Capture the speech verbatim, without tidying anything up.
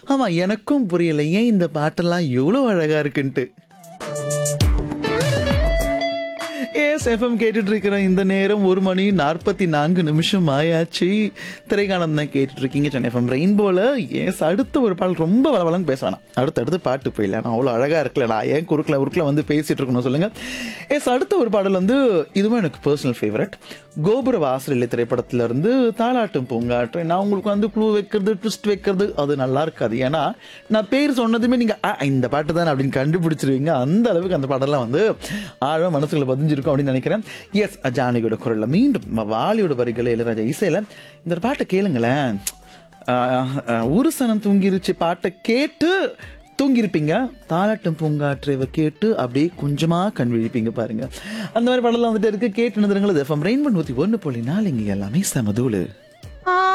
ஆமா, எனக்கும் புரியல. ஏன் இந்த பாட்டெல்லாம் எவ்வளோ அழகா இருக்குன்ட்டு. எஸ் எஃப்எம் கேட்டுட்டு இருக்கிற இந்த நேரம் ஒரு மணி நாற்பத்தி நான்கு நிமிஷம் ஆயாச்சு. திரைக்காலம் தான் கேட்டுட்டு இருக்கீங்க சென்னை எஃப்எம் ரெயின்போல. எஸ், அடுத்த ஒரு பாடல் ரொம்ப வளவலன்னு பேச வேணாம். அடுத்து அடுத்து பாட்டு போயிடல. நான் அவ்வளோ அழகா இருக்கல. நான் ஏன் குறுக்கில் உருக்கில் வந்து பேசிட்டு இருக்கணும் சொல்லுங்க. எஸ், அடுத்த ஒரு பாடல் வந்து இதுவும் எனக்கு பர்சனல் ஃபேவரட். கோபுர வாசலில் திரைப்படத்துல இருந்து தாலாட்டும் பூங்காற்று. நான் உங்களுக்கு வந்து க்ளூ வைக்கிறது, ட்விஸ்ட் வைக்கிறது அது நல்லா இருக்காது. ஏன்னா நான் பேர் சொன்னதுமே நீங்க இந்த பாட்டு தான் அப்படின்னு கண்டுபிடிச்சிருவீங்க. அந்த அளவுக்கு அந்த பாடலாம் வந்து ஆழம் மனசுக்குள்ள பதிஞ்சிருக்கும் அப்படின்னு நினைக்கிறேன். எஸ், ஜானகியோட குரல்ல மீண்டும் வாலியோட வரிகளை இளையராஜா இசையில இந்த பாட்டை கேளுங்களேன். ஒரு சனம் தூங்கிருச்சு பாட்டை கேட்டு தூங்கியிருப்பீங்க. தாலாட்டும் பூங்காற்றை கேட்டு அப்படியே கொஞ்சமா கண் விழிப்பீங்க பாருங்க. அந்த மாதிரி பாடலாம் வந்துட்டு இருக்கு. கேட்டு நிறுவனங்கள் எஃப்எம் ரெயின்போ நூத்தி ஒன்று புள்ளி நாலு இங்க எல்லாமே சமதூளு.